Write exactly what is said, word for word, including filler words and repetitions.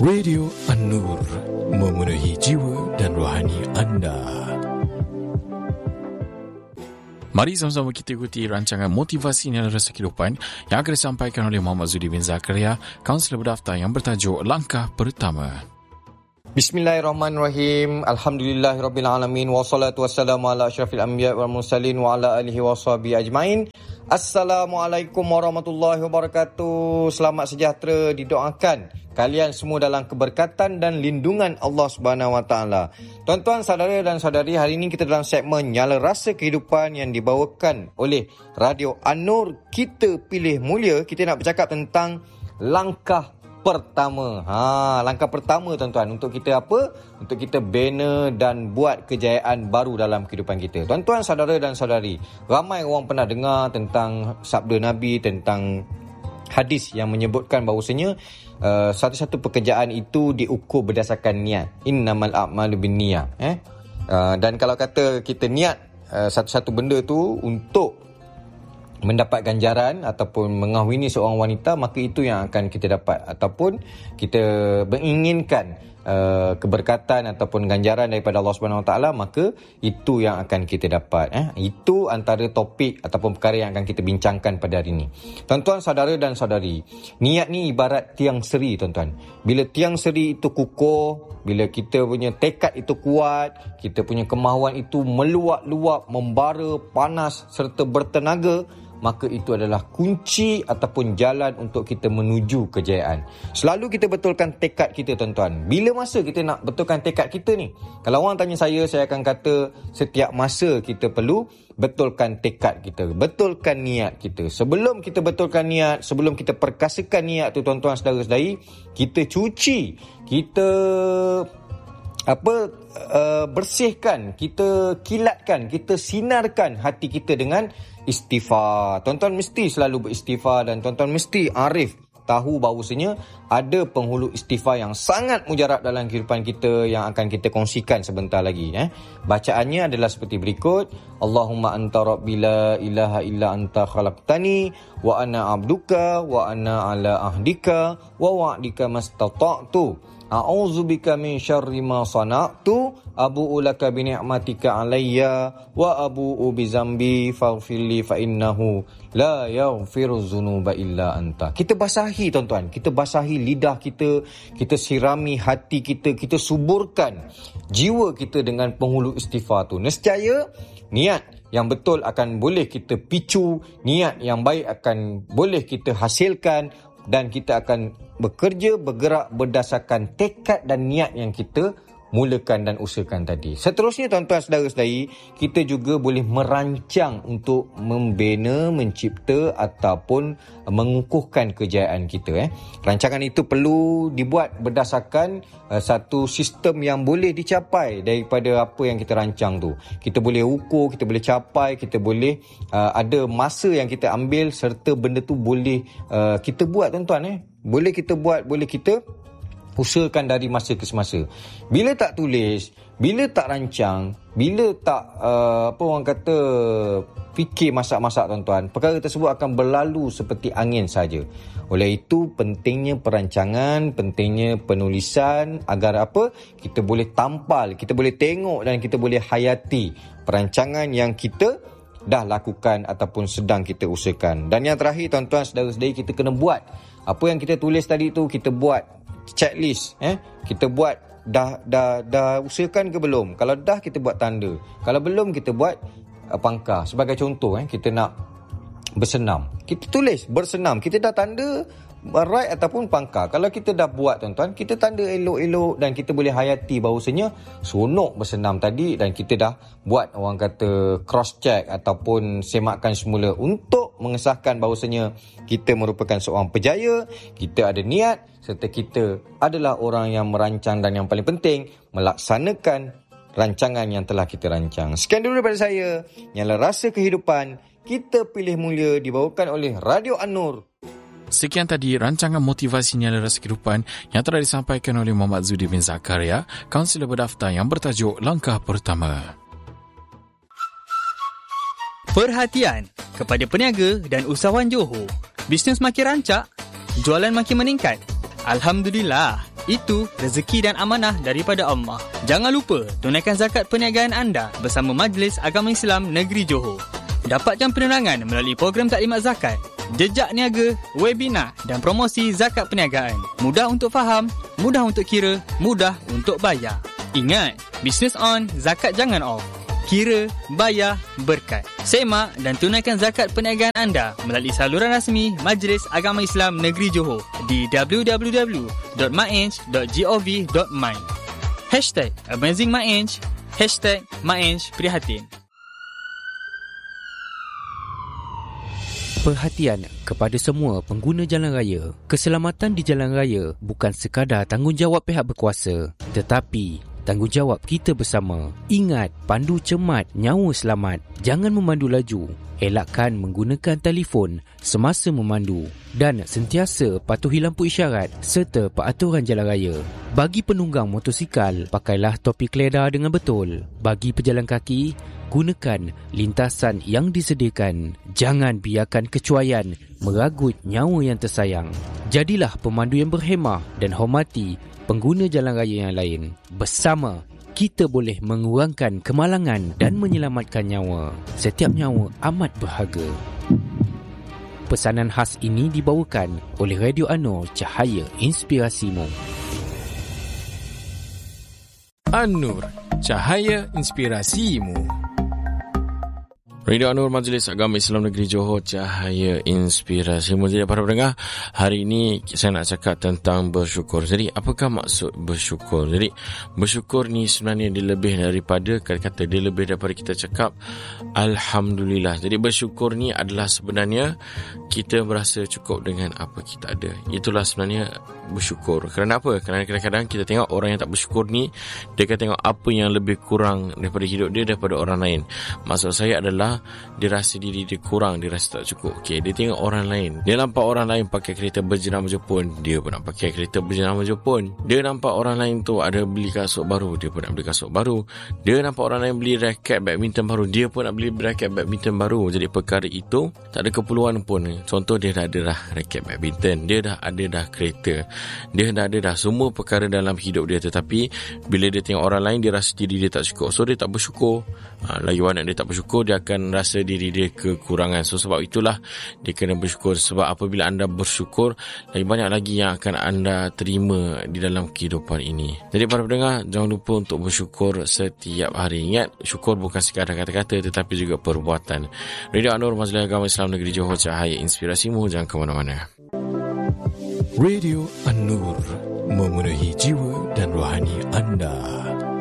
Radio An-Nur, memenuhi jiwa dan rohani anda. Mari sama-sama kita ikuti rancangan motivasi nilai rasa kehidupan yang akan disampaikan oleh Muhammad Zudi bin Zakaria, kaunselor berdaftar yang bertajuk Langkah Pertama. Bismillahirrahmanirrahim. Alhamdulillahirrabbilalamin. Wassalatu wassalamu ala asyrafil anbiya wal mursalin wa ala alihi wa sahbihi ajmain. Assalamualaikum warahmatullahi wabarakatuh. Selamat sejahtera didoakan kalian semua dalam keberkatan dan lindungan Allah Subhanahu Wa Taala. Tuan-tuan, saudara dan saudari, hari ini kita dalam segmen Nyala Rasa Kehidupan yang dibawakan oleh Radio An-Nur. Kita pilih mulia. Kita nak bercakap tentang langkah pertama. Ha, langkah pertama tuan-tuan, untuk kita apa? Untuk kita bina dan buat kejayaan baru dalam kehidupan kita. Tuan-tuan, saudara dan saudari, ramai orang pernah dengar tentang sabda Nabi, tentang hadis yang menyebutkan bahawasanya uh, satu-satu pekerjaan itu diukur berdasarkan niat. Innamal a'malu binniyah. Eh? Uh, dan kalau kata kita niat uh, satu-satu benda tu untuk mendapat ganjaran ataupun mengahwini seorang wanita, maka itu yang akan kita dapat, ataupun kita menginginkan uh, keberkatan ataupun ganjaran daripada Allah Subhanahu Wa Taala, maka itu yang akan kita dapat. Eh? Itu antara topik ataupun perkara yang akan kita bincangkan pada hari ini. Tuan-tuan, saudara dan saudari, niat ni ibarat tiang seri tuan-tuan. Bila tiang seri itu kukuh, bila kita punya tekad itu kuat, kita punya kemahuan itu meluap-luap, membara, panas serta bertenaga, maka itu adalah kunci ataupun jalan untuk kita menuju kejayaan. Selalu kita betulkan tekad kita tuan-tuan. Bila masa kita nak betulkan tekad kita ni? Kalau orang tanya saya, saya akan kata setiap masa kita perlu betulkan tekad kita, betulkan niat kita. Sebelum kita betulkan niat, sebelum kita perkasakan niat tu tuan-tuan saudara-saudari, kita cuci, kita apa uh, bersihkan, kita kilatkan, kita sinarkan hati kita dengan istighfar. Tuan-tuan mesti selalu beristighfar, dan tuan-tuan mesti arif tahu bahawasanya ada penghulu istighfar yang sangat mujarab dalam kehidupan kita yang akan kita kongsikan sebentar lagi. Eh? Bacaannya adalah seperti berikut. Allahumma anta rabbi la ilaha illa anta khalaqtani wa ana abduka wa ana ala ahdika wa wa'dika mastata'tu. A'udzubika min syarri ma sana'tu abu'u laka bi ni'matika alayya wa abu'u bi zambi faghfirli fa innahu la yaghfiru dzunuba illa anta. Kita basahi tuan-tuan, kita basahi lidah kita, kita sirami hati kita, kita suburkan jiwa kita dengan penghulu istighfar tu. Nescaya niat yang betul akan boleh kita picu, niat yang baik akan boleh kita hasilkan, dan kita akan bekerja, bergerak berdasarkan tekad dan niat yang kita mulakan dan usahakan tadi. Seterusnya tuan-tuan saudara-saudari, kita juga boleh merancang untuk membina, mencipta ataupun mengukuhkan kejayaan kita. Eh. Rancangan itu perlu dibuat berdasarkan uh, satu sistem yang boleh dicapai daripada apa yang kita rancang tu. Kita boleh ukur, kita boleh capai, kita boleh uh, ada masa yang kita ambil, serta benda tu boleh uh, kita buat tuan-tuan. Eh. Boleh kita buat, boleh kita usahakan dari masa ke semasa. Bila tak tulis, bila tak rancang, bila tak uh, apa orang kata fikir masak-masak tuan-tuan, perkara tersebut akan berlalu seperti angin saja. Oleh itu pentingnya perancangan, pentingnya penulisan, agar apa? Kita boleh tampal, kita boleh tengok dan kita boleh hayati perancangan yang kita dah lakukan ataupun sedang kita usahakan. Dan yang terakhir tuan-tuan saudara-saudari, kita kena buat apa yang kita tulis tadi tu, kita buat checklist. Eh? Kita buat dah dah dah usahakan ke belum? Kalau dah, kita buat tanda. Kalau belum, kita buat uh, pangkah. Sebagai contoh, eh, kita nak bersenam, kita tulis bersenam, kita dah tanda right ataupun pangkah. Kalau kita dah buat tuan-tuan, kita tanda elok-elok, dan kita boleh hayati bahawasanya seronok bersenam tadi, dan kita dah buat orang kata cross check ataupun semakkan semula untuk mengesahkan bahawasanya kita merupakan seorang pejaya, kita ada niat, serta kita adalah orang yang merancang dan yang paling penting melaksanakan rancangan yang telah kita rancang. Sekian dulu daripada saya, Nyala Rasa Kehidupan, kita pilih mulia, dibawakan oleh Radio An-Nur. Sekian tadi rancangan motivasi Nyala Rasa Kehidupan yang telah disampaikan oleh Muhammad Zudi bin Zakaria, kaunselor berdaftar yang bertajuk Langkah Pertama. Perhatian kepada peniaga dan usahawan Johor. Bisnes makin rancak, jualan makin meningkat. Alhamdulillah, Itu rezeki dan amanah daripada Allah. Jangan lupa tunaikan zakat perniagaan anda bersama Majlis Agama Islam Negeri Johor. Dapatkan penerangan melalui program taklimat zakat, jejak niaga, webinar dan promosi zakat perniagaan. Mudah untuk faham, mudah untuk kira, mudah untuk bayar. Ingat, bisnes on, zakat jangan off. Kira, bayar, berkat. Semak dan tunaikan zakat perniagaan anda melalui saluran rasmi Majlis Agama Islam Negeri Johor di w w w dot maenj dot gov dot my. Hashtag AmazingMaenj, Hashtag Maenj Prihatin. Perhatian kepada semua pengguna jalan raya. Keselamatan di jalan raya bukan sekadar tanggungjawab pihak berkuasa, tetapi tanggungjawab kita bersama. Ingat, pandu cermat, nyawa selamat. Jangan memandu laju. Elakkan menggunakan telefon semasa memandu. Dan sentiasa patuhi lampu isyarat serta peraturan jalan raya. Bagi penunggang motosikal, pakailah topi keleda dengan betul. Bagi pejalan kaki, gunakan lintasan yang disediakan. Jangan biarkan kecuaian meragut nyawa yang tersayang. Jadilah pemandu yang berhemah dan hormati pengguna jalan raya yang lain. Bersama, kita boleh mengurangkan kemalangan dan menyelamatkan nyawa. Setiap nyawa amat berharga. Pesanan khas ini dibawakan oleh Radio Anur, Cahaya Inspirasimu. Anur, Cahaya Inspirasimu. Radio Anur, Majlis Agama Islam Negeri Johor, Cahaya Inspirasi. Jadi para pendengar, hari ini saya nak cakap tentang bersyukur. Jadi apakah maksud bersyukur? Jadi bersyukur ni sebenarnya dia lebih daripada, kata-kata dia lebih daripada kita cakap Alhamdulillah. Jadi bersyukur ni adalah sebenarnya kita berasa cukup dengan apa kita ada. Itulah sebenarnya bersyukur. Kerana apa? Kerana kadang-kadang kita tengok orang yang tak bersyukur ni, dia akan tengok apa yang lebih kurang daripada hidup dia daripada orang lain. Maksud saya adalah dia rasa diri dia kurang, dia rasa tak cukup. Okay, dia tengok orang lain, dia nampak orang lain pakai kereta berjenama Jepun, dia pun nak pakai kereta berjenama Jepun. Dia nampak orang lain tu ada beli kasut baru, dia pun nak beli kasut baru. Dia nampak orang lain beli raket badminton baru, dia pun nak beli raket badminton baru. Jadi perkara itu tak ada keperluan pun. Contoh, dia dah ada dah raket badminton, dia dah ada dah kereta, dia dah ada dah semua perkara dalam hidup dia. Tetapi bila dia tengok orang lain, dia rasa diri dia tak cukup, so dia tak bersyukur. ha, Lagi banyak dia tak bersyukur, dia akan rasa diri dia kekurangan. So sebab itulah dia kena bersyukur. Sebab apabila anda bersyukur, lagi banyak lagi yang akan anda terima di dalam kehidupan ini. Jadi para pendengar, jangan lupa untuk bersyukur setiap hari. Ingat, syukur bukan sekadar kata-kata tetapi juga perbuatan. Radio Anur, Majlis Agama Islam Negeri Johor, Cahaya Inspirasimu. Jangan ke mana-mana. Radio Anur, memenuhi jiwa dan rohani anda.